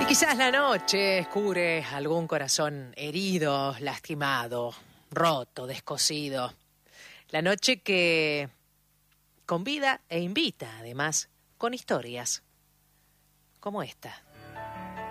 Quizás la noche cubre algún corazón herido, lastimado, roto, descosido. La noche que convida e invita, además, con historias como esta.